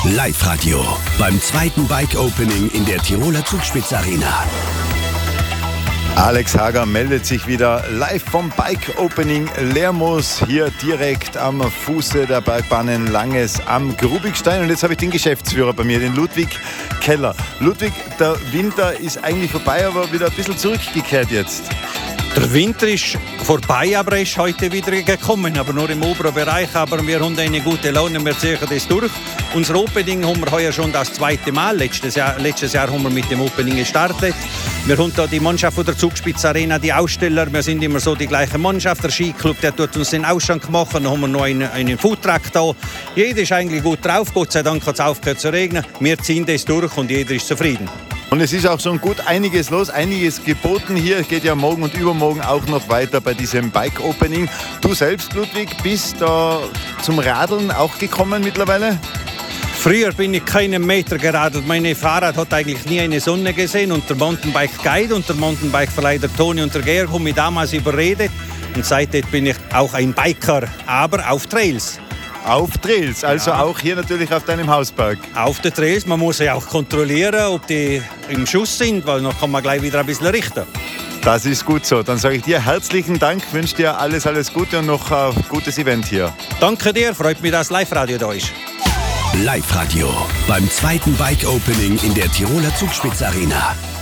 Live-Radio beim zweiten Bike-Opening in der Tiroler Zugspitz-Arena. Alex Hager meldet sich wieder live vom Bike-Opening Lermoos, hier direkt am Fuße der Bergbahnen Langes am Grubigstein. Und jetzt habe ich den Geschäftsführer bei mir, den Ludwig Keller. Ludwig, der Winter ist eigentlich vorbei, aber wieder ein bisschen zurückgekehrt jetzt. Der Winter ist vorbei, aber er ist heute wieder gekommen, aber nur im oberen Bereich. Aber wir haben eine gute Laune, wir ziehen das durch. Unser Opening haben wir heuer schon das zweite Mal. Letztes Jahr haben wir mit dem Opening gestartet. Wir haben da die Mannschaft von der Zugspitz-Arena, die Aussteller. Wir sind immer so die gleiche Mannschaft. Der Skiclub, der tut uns den Ausschank machen. Dann haben wir noch einen Foodtruck da. Jeder ist eigentlich gut drauf. Gott sei Dank hat es aufgehört zu regnen. Wir ziehen das durch und jeder ist zufrieden. Und es ist auch schon gut einiges los, einiges geboten hier. Es geht ja morgen und übermorgen auch noch weiter bei diesem Bike-Opening. Du selbst, Ludwig, bist da zum Radeln auch gekommen mittlerweile? Früher bin ich keinen Meter geradelt. Mein Fahrrad hat eigentlich nie eine Sonne gesehen. Und der Mountainbike-Guide und der Mountainbike-Verleiter Toni und der Georg haben mich damals überredet. Und seitdem bin ich auch ein Biker, aber auf Trails. Auf Trails, also ja. Auch hier natürlich auf deinem Hausberg. Auf den Trails, man muss ja auch kontrollieren, ob die im Schuss sind, weil dann kann man gleich wieder ein bisschen richten. Das ist gut so. Dann sage ich dir herzlichen Dank, wünsche dir alles Gute und noch ein gutes Event hier. Danke dir, freut mich, dass Live-Radio da ist. Live-Radio beim zweiten Bike-Opening in der Tiroler Zugspitz-Arena.